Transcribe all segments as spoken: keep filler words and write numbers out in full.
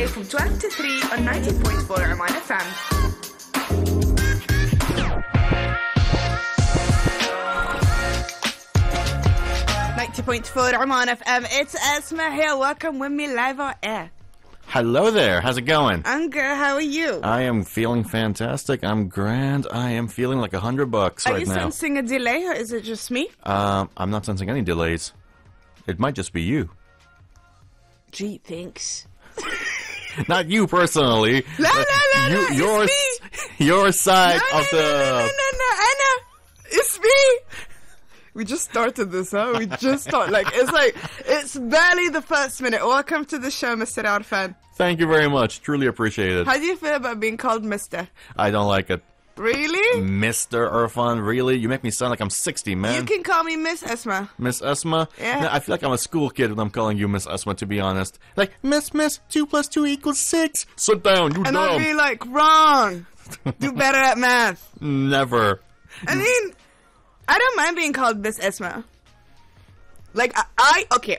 Friday from twelve to three on ninety point four Oman F M. ninety point four Oman F M. It's Esma here. Welcome with me live on air. Hello there. How's it going? I'm good. How are you? I am feeling fantastic. I'm grand. I am feeling like a hundred bucks are right you now. sensing a delay, or is it just me? Um, I'm not sensing any delays. It might just be you. Gee, thanks. Not you personally. No, no, no, you, no. Your, It's me. your side no, of no, the. No, no, no, no, no, Anna. It's me. We just started this, huh? We just started. Like, it's like, it's barely the first minute. Welcome to the show, Mister Arfan. Thank you very much. Truly appreciate it. How do you feel about being called Mister? I don't like it. Really? Mister Irfan, really? You make me sound like I'm sixty, man. You can call me Miss Esma. Miss Esma? Yeah. No, I feel like I'm a school kid when I'm calling you Miss Esma, to be honest. Like, Miss, Miss, two plus two equals six. Sit down, you And dumb. I'll be like, wrong. Do better at math. Never. I mean, I don't mind being called Miss Esma. Like, I, I okay.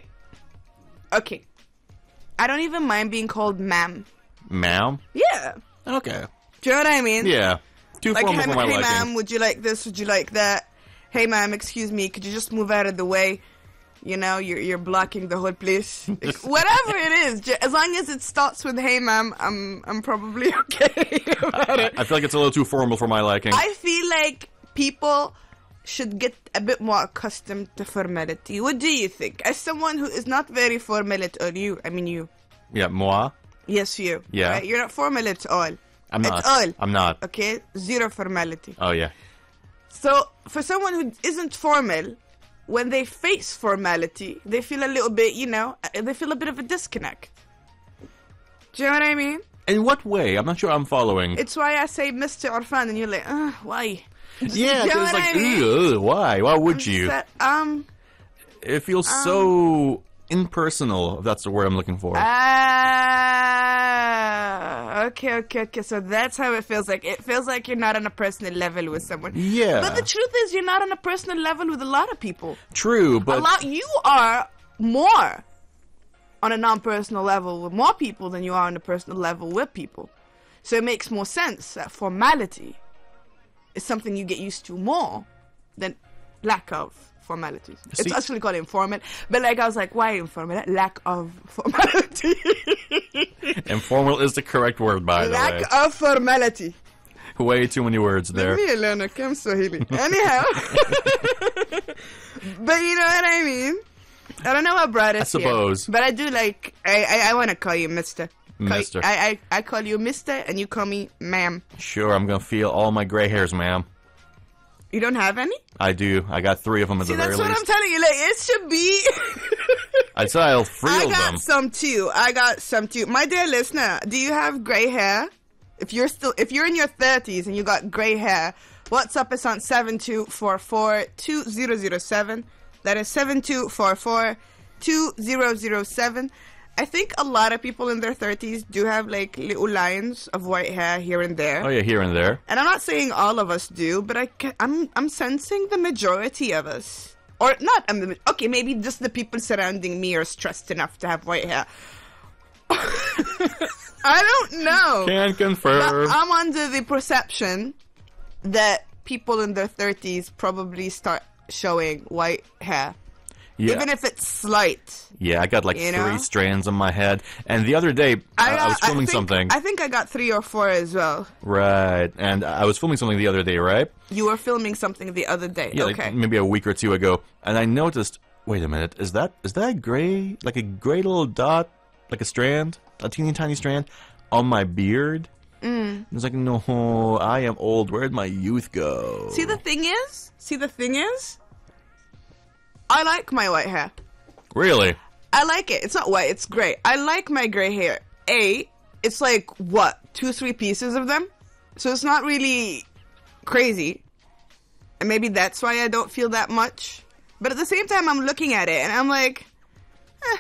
Okay. I don't even mind being called ma'am. Ma'am? Yeah. Okay. Do you know what I mean? Yeah. Too Like, formal hey, for my hey liking. ma'am, would you like this? Would you like that? Hey ma'am, excuse me, could you just move out of the way? You know, you're you're blocking the whole place. Like, whatever it is, j- as long as it starts with hey ma'am, I'm I'm probably okay about it. I feel like it's a little too formal for my liking. I feel like people should get a bit more accustomed to formality. What do you think? As someone who is not very formal at all, you, I mean you. Yeah, moi? Yes, you. Yeah. Right? You're not formal at all. I'm not. At all. I'm not. Okay? Zero formality. Oh, yeah. So, for someone who isn't formal, when they face formality, they feel a little bit, you know, they feel a bit of a disconnect. Do you know what I mean? In what way? I'm not sure I'm following. It's why I say Mister Arfan, and you're like, uh, why? yeah, you know it's what like, I mean? ugh, why? Why would you? That, um... It feels um, so impersonal, if that's the word I'm looking for. Ah, okay, okay, okay. So that's how it feels like. It feels like you're not on a personal level with someone. Yeah. But the truth is, you're not on a personal level with a lot of people. True, but... A lot. You are more on a non-personal level with more people than you are on a personal level with people. So it makes more sense that formality is something you get used to more than lack of formalities. See, it's actually called informal, but like I was like, why informal? Lack of formality. Informal is the correct word, by the way. Lack of formality. Way too many words there. Leave me alone, okay? I'm Swahili. Anyhow. But you know what I mean? I don't know what brought us I suppose. here, but I do like, I I, I want to call you Mister Call Mister You, I, I, I call you Mister and you call me Ma'am. Sure, I'm gonna feel all my gray hairs, ma'am. You don't have any? I do. I got three of them at See, the very that's what least. I'm telling you. Like, it should be... I'd say I'll free I of got them. some too. I got some too. My dear listener, do you have gray hair? If you're still, if you're in your thirties and you got gray hair, WhatsApp us on seven two four four two zero zero seven. That is seven two four four two zero zero seven. I think a lot of people in their thirties do have like little lines of white hair here and there. Oh yeah, here and there. And I'm not saying all of us do, but I ca- I'm I'm sensing the majority of us. Or not, um, okay, maybe just the people surrounding me are stressed enough to have white hair. I don't know. Can But confirm. I'm under the perception that people in their thirties probably start showing white hair. Yeah. Even if it's slight. Yeah, I got like You three know? strands on my head. And the other day, I, I was got- filming think, something. I think I got three or four as well. Right. And I was filming something the other day, right? You were filming something the other day. Yeah, okay. like maybe a week or two ago. And I noticed, wait a minute, is that is that gray, like a gray little dot, like a strand, a teeny tiny strand, on my beard? Mm. It's like, no, I am old. Where'd my youth go? See, the thing is, see, the thing is, I like my white hair. Really? I like it. It's not white, it's gray. I like my gray hair. A, it's like, what, two, three pieces of them? So it's not really crazy. And maybe that's why I don't feel that much. But at the same time, I'm looking at it, and I'm like,